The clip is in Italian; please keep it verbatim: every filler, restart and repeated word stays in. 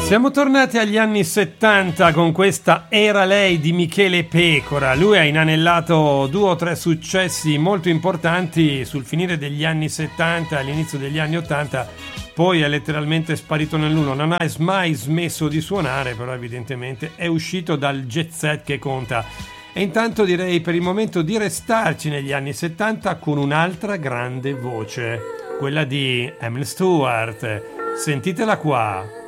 Siamo tornati agli anni settanta con questa Era lei di Michele Pecora. Lui ha inanellato due o tre successi molto importanti sul finire degli anni settanta, all'inizio degli anni ottanta, poi è letteralmente sparito nell'uno. Non ha mai smesso di suonare, però evidentemente è uscito dal jet set che conta. E intanto direi per il momento di restarci negli anni settanta con un'altra grande voce, quella di Emily Stewart. Sentitela qua.